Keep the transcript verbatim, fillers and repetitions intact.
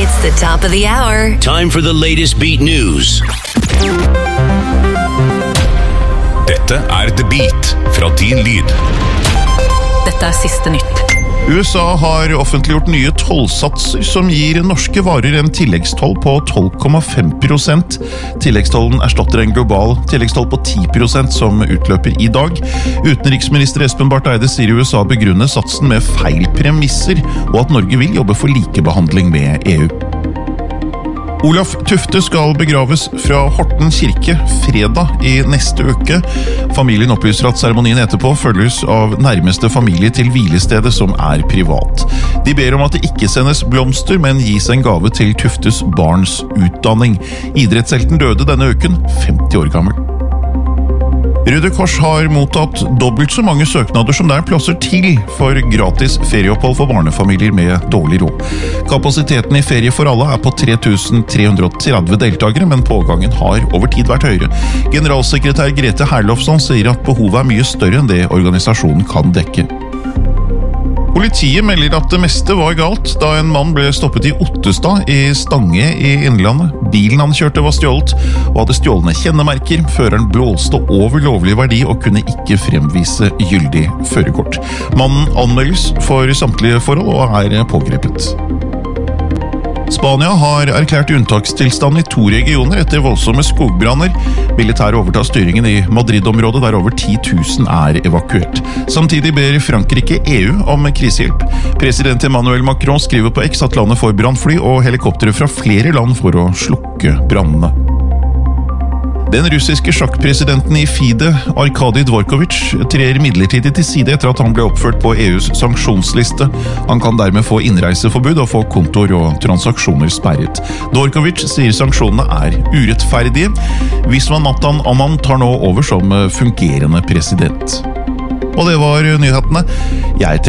It's the top of the hour. Time for the latest beat news. Dette er The Beat fra Din Lyd. Dette er siste nytt. U S A har offentliggjort nye tollsatser som gir norske varer en tilleggstoll på tolv komma fem prosent. Tilleggstollen erstatter en global tilleggstoll på ti prosent som utløper i dag. Utenriksminister Espen Barth Eide sier U S A begrunner satsen med feil premisser, og at Norge vil jobbe for likebehandling med E U. Olaf Tufte skal begraves fra Horten kirke fredag i neste uke. Familien opplyser at seremonien etterpå følges av nærmeste familie til hvilestedet som er privat. De ber om at det ikke sendes blomster, men gis en gave til Tuftes barns utdanning. Idrettshelten døde denne uken, femti år gammel. Røde Kors har mottatt dobbelt så mange søknader som det er plasser til for gratis ferieopphold for barnefamilier med dårlig råd. Kapasiteten i Ferie for alle er på tre tusen tre hundre og tretti deltakere, men pågangen har over tid vært høyere. Generalsekretær Grete Herlofsson sier at behovet er mye større enn det organisasjonen kan dekke. Politiet melder at det meste var galt da en mann ble stoppet i Ottestad i Stange i Innlandet. Bilen han kjørte var stjålet og hadde stjålne kjennemerker. Føreren blåste over lovlig verdi og kunne ikke fremvise gyldig førerkort. Mannen anmeldes for samtlige forhold og er pågrepet. Spania har erklært unntakstilstand i to regioner etter voldsomme skogbranner. Militæret overtar styringen i Madrid-området der over ti tusen er evakuert. Samtidig ber Frankrike E U om krisehjelp. President Emmanuel Macron skriver på X at landet får brannfly og helikoptere fra flere land for å slukke brannene. Den russiske sjakkpresidenten i FIDE, Arkadij Dvorkovich, trer midlertidig til side etter at han ble oppført på E U's sanksjonsliste. Han kan dermed få innreiseforbud og få kontoer og transaksjoner sperret. Dvorkovich sier sanksjonene er urettferdige. Viswanathan Anand tar nå over som fungerende president. Og det var nyhetene. Jeg